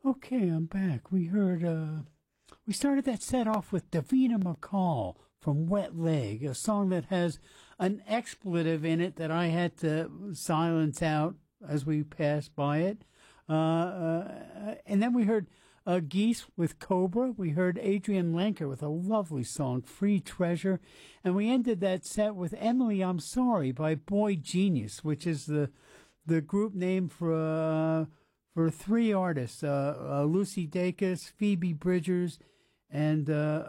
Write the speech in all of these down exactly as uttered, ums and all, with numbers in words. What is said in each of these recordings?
Okay, I'm back. We heard, uh, we started that set off with Davina McCall from Wet Leg, a song that has an expletive in it that I had to silence out as we passed by it. Uh, uh, and then we heard uh, Geese with Cobra. We heard Adrian Lenker with a lovely song, Free Treasure. And we ended that set with Emily, I'm Sorry by Boy Genius, which is the the group name for uh, for three artists, uh, uh, Lucy Dacus, Phoebe Bridgers, and uh,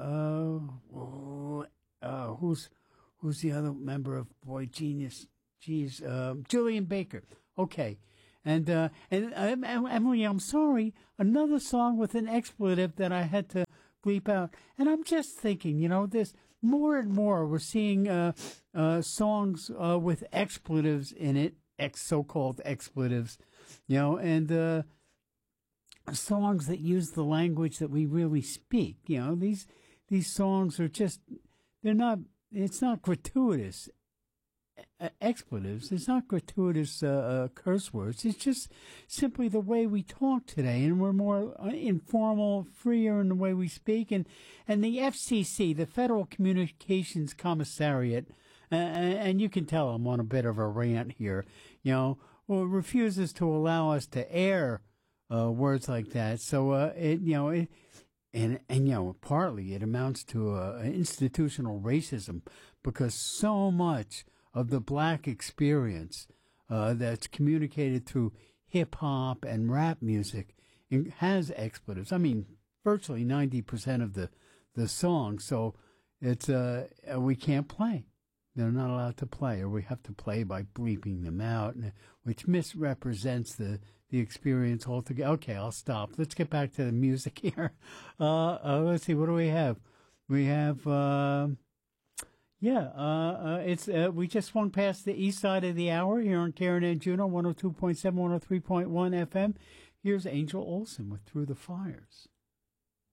uh, uh, who's who's the other member of Boy Genius? Geez, uh, Julian Baker. Okay. And, uh, and um, Emily, I'm Sorry, another song with an expletive that I had to bleep out. And I'm just thinking, you know, this more and more we're seeing, uh, uh, songs, uh, with expletives in it, ex, so-called expletives, you know, and, uh, songs that use the language that we really speak. You know, these, these songs are just, they're not, it's not gratuitous. Uh, expletives. It's not gratuitous uh, uh, curse words. It's just simply the way we talk today, and we're more uh, informal, freer in the way we speak. And and the F C C, the Federal Communications Commissariat, uh, and you can tell I'm on a bit of a rant here. You know, well, refuses to allow us to air uh, words like that. So uh, it, you know, it, and and you know, partly it amounts to uh, institutional racism because so much of the black experience uh, that's communicated through hip-hop and rap music has expletives. I mean, virtually ninety percent of the, the songs, so it's uh, we can't play. They're not allowed to play, or we have to play by bleeping them out, which misrepresents the, the experience altogether. Okay, I'll stop. Let's get back to the music here. Uh, uh, let's see, what do we have? We have... Uh, Yeah, uh, uh, it's, uh, we just swung past the east side of the hour here on Karen and Juno, one oh two point seven, one oh three point one F M. Here's Angel Olsen with Through the Fires.